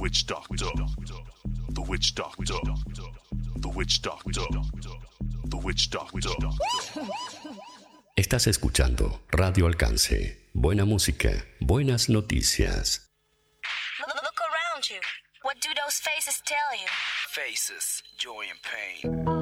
Witch Doctor. The Witch Doctor. The Witch Doctor. The Witch Doctor. Estás escuchando Radio Alcance. Buena música, buenas noticias. Look around you. What do those faces tell you? Faces, joy and pain.